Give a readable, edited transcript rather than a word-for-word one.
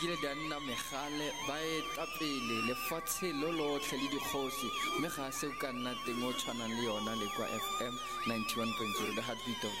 kile di a nna megale ba etapele lefatshe lo lotlhe le dikgosi mme ga se o ka nna teng o tshwanang le yona le kwa FM 91.0 the heartbeat of